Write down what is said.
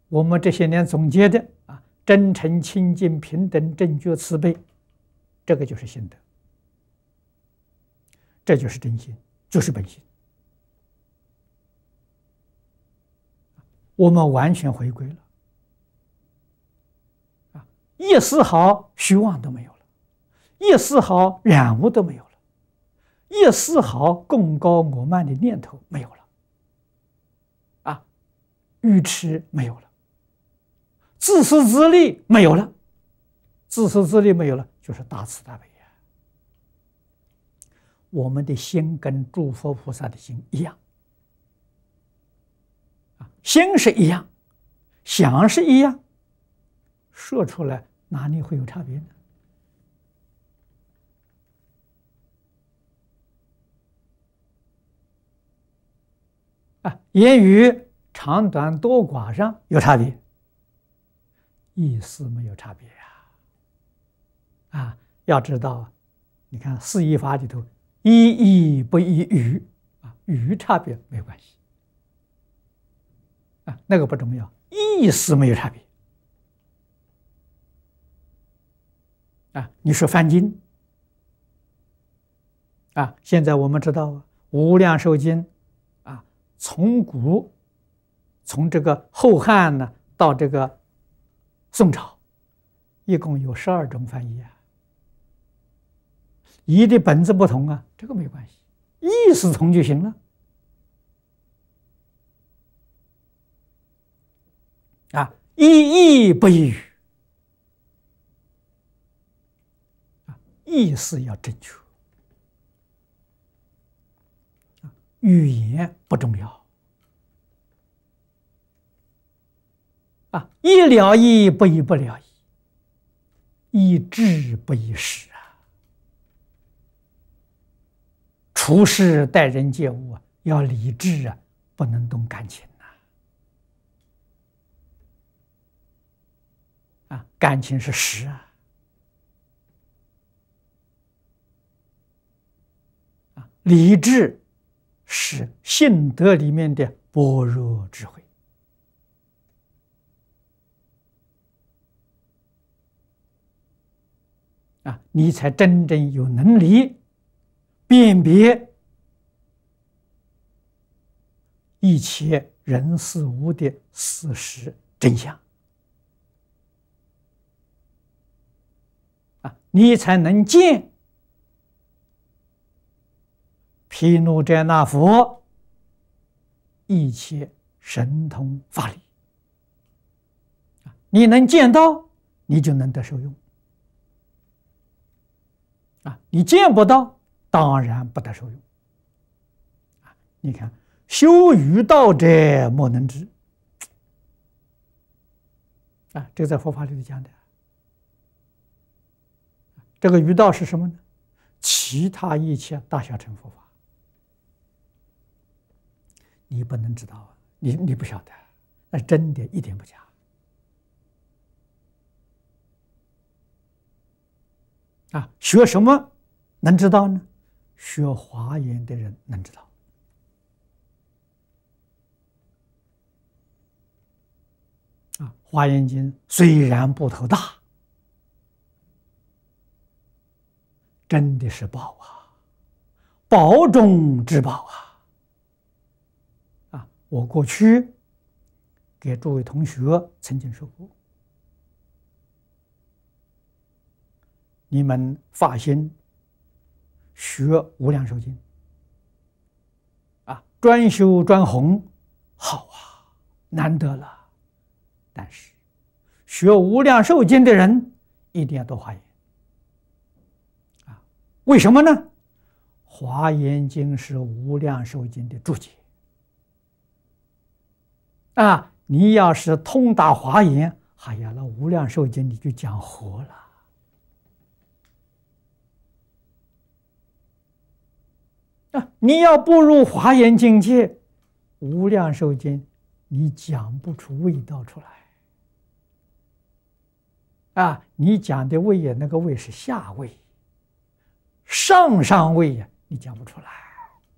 我们这些年总结的啊，真诚、清净、平等、正觉、慈悲，这个就是心德，这就是真心，就是本心。我们完全回归了，啊，一丝毫虚妄都没有了，一丝毫染污都没有了，一丝毫贡高我慢的念头没有了，啊，愚痴没有了。自私自利没有了，自私自利没有了，就是大慈大悲呀。我们的心跟诸佛菩萨的心一样，心是一样，想是一样，说出来哪里会有差别呢？言语长短多寡上有差别，意思没有差别呀！要知道，你看四依法里头，依义不依语语差别没有关系那个不重要，意思没有差别你说梵经现在我们知道《无量寿经》从这个后汉呢到这个宋朝，一共有12种翻译译的本质不同这个没关系，意思同就行了依义不依语意思要正确，语言不重要依了义不依不了义，依智不依识处事待人接物要理智不能动感情感情是识理智是性德里面的般若智慧你才真正有能力辨别一切人事物的事实真相你才能见毗卢遮那佛一切神通法理你能见到，你就能得受用你见不到，当然不得受用你看修于道者莫能知这个在佛法里头讲的这个于道是什么呢？其他一切大小乘佛法你不能知道你不晓得，那真的一点不假学什么能知道呢？学华严的人能知道华严经虽然部头大，真的是宝宝中之宝我过去给诸位同学曾经说过，你们发心学无量寿经专修专弘好难得了。但是学无量寿经的人一定要读华严为什么呢？华严经是无量寿经的注解你要是通达华严，那无量寿经你就讲活了你要步入华严境界，无量寿经你讲不出味道出来你讲的味那个味是下味，上味你讲不出来